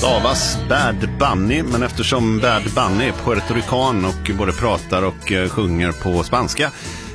stavas Bad Bunny, men eftersom Bad Bunny är puertorican och både pratar och sjunger på spanska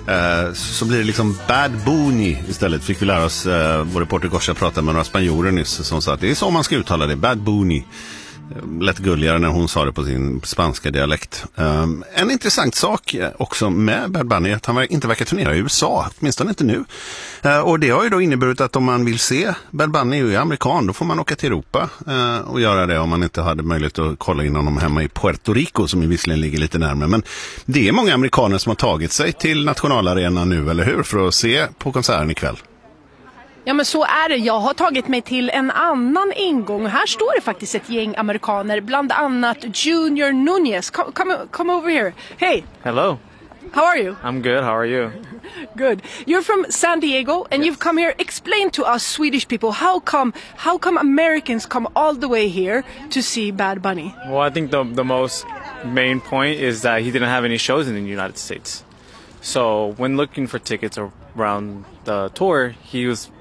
så blir det liksom Bad Bunny istället. Fick vi lära oss, vår reporter Gorsia pratade med några spanjorer nyss som sa att det är så man ska uttala det, Bad Bunny. Lätt gulligare när hon sa det på sin spanska dialekt. En intressant sak också med Bad Bunny är att han inte verkar turnera i USA, åtminstone inte nu. Och det har ju då inneburit att om man vill se Bad Bunny och är amerikan, då får man åka till Europa och göra det om man inte hade möjlighet att kolla in honom hemma i Puerto Rico, som ju visserligen ligger lite närmare. Men det är många amerikaner som har tagit sig till nationalarenan nu, eller hur? För att se på konserten ikväll. Ja, men så är det. Jag har tagit mig till en annan ingång. Här står det faktiskt ett gäng amerikaner, bland annat Junior Nunez. Come over here. Hey. Hello. How are you? I'm good. How are you? Good. You're from San Diego and you've come here. Explain to us Swedish people, how come Americans come all the way here to see Bad Bunny? Well, I think the most main point is that he didn't have any shows in the United States. So when looking for tickets around the tour, he was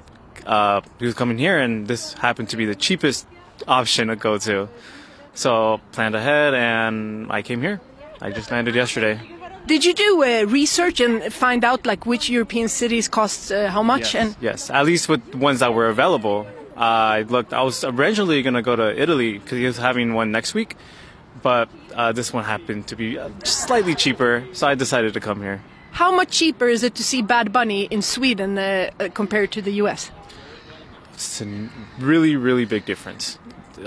coming here, and this happened to be the cheapest option to go to. So planned ahead, and I came here. I just landed yesterday. Did you do research and find out like which European cities cost how much? Yes, at least with ones that were available. I looked. I was originally going to go to Italy because he was having one next week, but this one happened to be just slightly cheaper, so I decided to come here. How much cheaper is it to see Bad Bunny in Sweden compared to the US? It's a really, really big difference.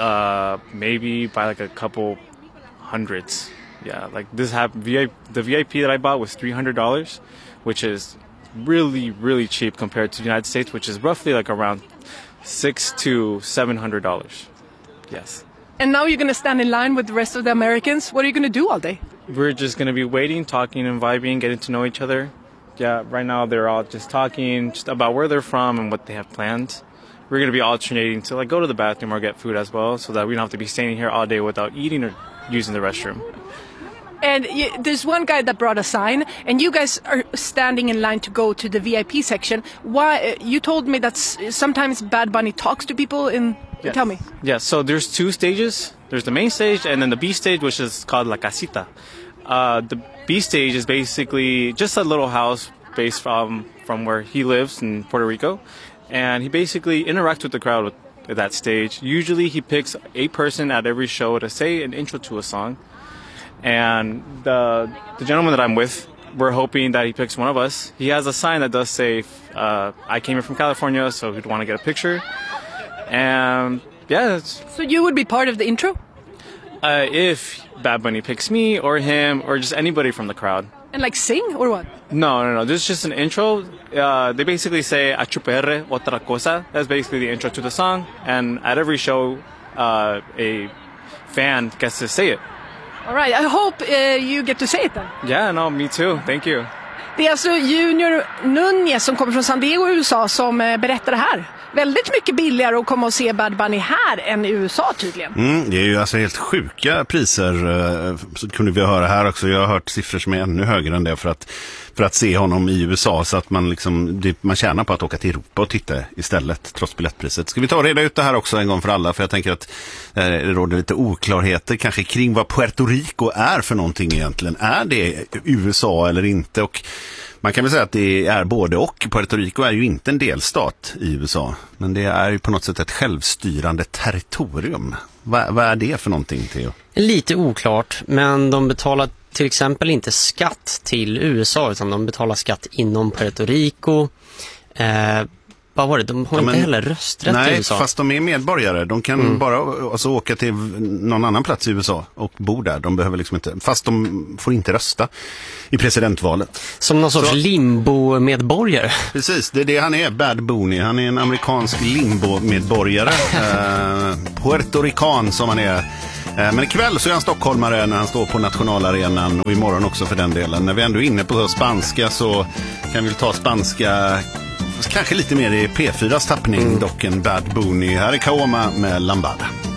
Maybe by like a couple hundreds. Yeah, like this happened. The VIP that I bought was $300, which is really, really cheap compared to the United States, which is roughly like around $600 to $700. Yes. And now you're going to stand in line with the rest of the Americans. What are you going to do all day? We're just going to be waiting, talking and vibing, getting to know each other. Yeah, right now they're all just talking just about where they're from and what they have planned. We're going to be alternating to like go to the bathroom or get food as well, so that we don't have to be standing here all day without eating or using the restroom. And there's one guy that brought a sign, and you guys are standing in line to go to the VIP section. Why? You told me that sometimes Bad Bunny talks to people in... Yes. Tell me. Yeah, so there's two stages. There's the main stage and then the B stage, which is called La Casita. The B stage is basically just a little house based from where he lives in Puerto Rico. And he basically interacts with the crowd at that stage. Usually he picks a person at every show to say an intro to a song. And the gentleman that I'm with, we're hoping that he picks one of us. He has a sign that does say, I came here from California, so he'd want to get a picture. And yeah. So you would be part of the intro? If Bad Bunny picks me or him or just anybody from the crowd. And like sing or what? No. This is just an intro. They basically say a chuperre otra cosa. That's basically the intro to the song. And at every show, a fan gets to say it. All right. I hope you get to say it then. Yeah, no, me too. Thank you. Det är alltså Junior Nunez som kommer från San Diego i USA som berättar det här. Väldigt mycket billigare att komma och se Bad Bunny här än i USA tydligen. Det är ju alltså helt sjuka priser, så kunde vi höra här också. Jag har hört siffror som är ännu högre än det för att se honom i USA, så att man man tjänar på att åka till Europa och titta istället trots biljettpriset. Ska vi ta och reda ut det här också en gång för alla, för jag tänker att det råder lite oklarheter kanske kring vad Puerto Rico är för någonting egentligen. Är det USA eller inte? Och man kan väl säga att det är både och. Puerto Rico är ju inte en delstat i USA, men det är ju på något sätt ett självstyrande territorium. Vad är det för någonting, Theo? Lite oklart, men de betalar till exempel inte skatt till USA, utan de betalar skatt inom Puerto Rico. Vad var det? De har inte heller rösträtt i USA. Nej, fast de är medborgare. De kan bara åka till någon annan plats i USA och bo där. De behöver liksom inte, fast de får inte rösta i presidentvalet. Som någon sorts limbo-medborgare. Precis, det är det han är, Bad Bunny. Han är en amerikansk limbo-medborgare. Puerto Rican som han är. Men ikväll så är han stockholmare när han står på nationalarenan, och imorgon också för den delen. När vi ändå är inne på spanska så kan vi ta spanska kanske lite mer i P4s tappning dock än Bad Bunny. Här är Kaoma med Lambada.